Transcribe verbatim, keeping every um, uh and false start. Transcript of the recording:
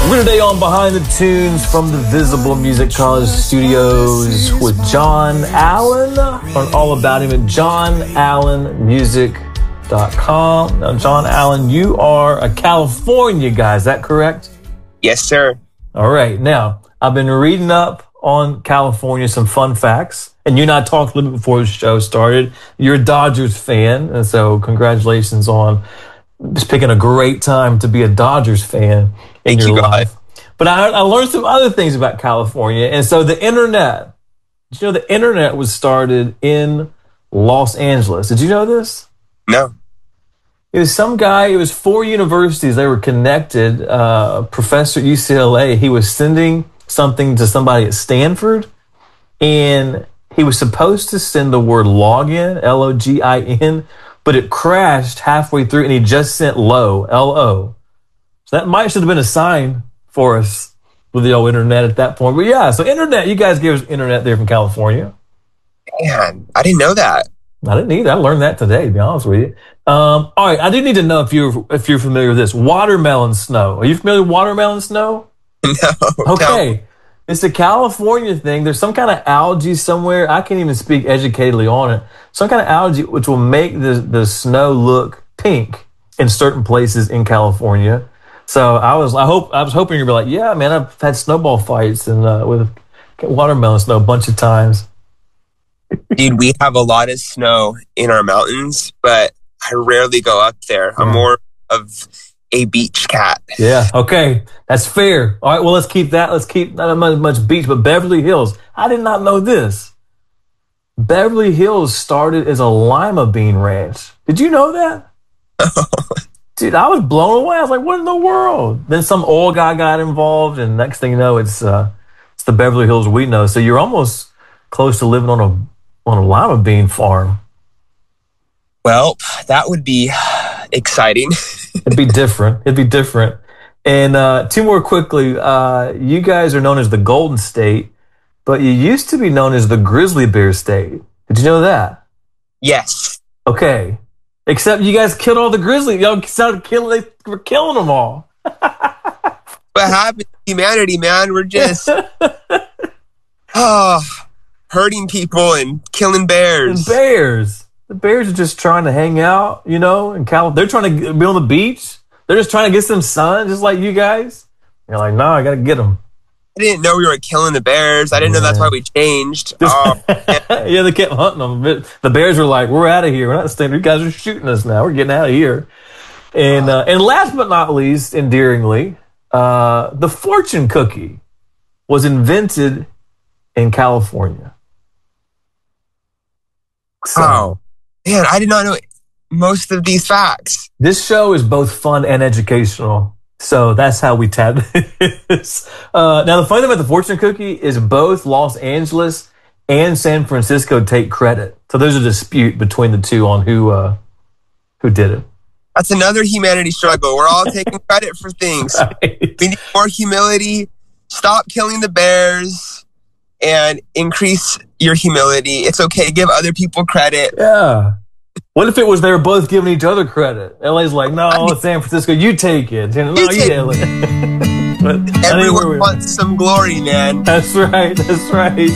We're today on Behind the Tunes from the Visible Music College Studios with John Allen. Learn all about him at john allen music dot com. Now, John Allen, you are a California guy, is that correct? Yes, sir. All right. Now, I've been reading up on California, some fun facts. And you and I talked a little bit before the show started. You're a Dodgers fan, and so congratulations on just picking a great time to be a Dodgers fan in Thank your you, life. God. But I, I learned some other things about California. And so the internet, did you know the internet was started in Los Angeles? Did you know this? No. It was some guy, it was four universities, they were connected. Uh, professor at U C L A, he was sending something to somebody at Stanford, and he was supposed to send the word login, L O G I N, but it crashed halfway through, and he just sent low, L O. So that might should have been a sign for us with the old internet at that point. But yeah, so internet, you guys gave us internet there from California. Man, I didn't know that. I didn't need that. I learned that today, to be honest with you. Um, all right, I do need to know if you're if you're familiar with this. Watermelon snow. Are you familiar with watermelon snow? No. Okay. No. It's a California thing. There's some kind of algae somewhere. I can't even speak educatedly on it. Some kind of algae which will make the, the snow look pink in certain places in California. So I was I hope I was hoping you'd be like, yeah, man, I've had snowball fights and uh, with watermelon snow a bunch of times. Dude, we have a lot of snow in our mountains, but I rarely go up there. I'm more of a beach cat. Yeah, okay. That's fair. All right, well, let's keep that. Let's keep not much, much beach, but Beverly Hills. I did not know this. Beverly Hills started as a lima bean ranch. Did you know that? Dude, I was blown away. I was like, what in the world? Then some oil guy got involved, and next thing you know, it's uh, it's the Beverly Hills we know. So you're almost close to living on a on a lima bean farm. Well, that would be exciting. It'd be different. It'd be different. And uh, two more quickly. Uh, you guys are known as the Golden State, but you used to be known as the Grizzly Bear State. Did you know that? Yes. Okay. Except you guys killed all the grizzlies. Y'all started killing. They were killing them all. What happened to humanity, man? We're just oh, hurting people and killing bears. And bears. The bears are just trying to hang out, you know, in Cal. They're trying to be on the beach. They're just trying to get some sun, just like you guys. You're like, no, I got to get them. I didn't know we were killing the bears. I didn't yeah. know that's why we changed. Oh, yeah, they kept hunting them. The bears were like, we're out of here. We're not staying. You guys are shooting us now. We're getting out of here. And uh, and last but not least, endearingly, uh, the fortune cookie was invented in California. So, oh. Man, I did not know most of these facts. This show is both fun and educational, so that's how we tap this. Uh, now, the funny thing about the fortune cookie is both Los Angeles and San Francisco take credit. So there's a dispute between the two on who uh, who did it. That's another humanity struggle. We're all taking credit for things. Right. We need more humility. Stop killing the bears and increase your humility. It's okay to give other people credit. Yeah. What if it was they were both giving each other credit? L A's like, no, I mean, San Francisco, you take it. No, you take it. But everyone wants some glory, man. That's right. That's right.